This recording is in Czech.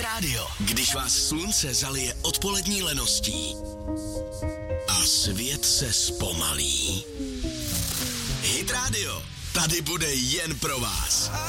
Radio. Když vás slunce zalije odpolední leností a svět se zpomalí. Hit Radio. Tady bude jen pro vás.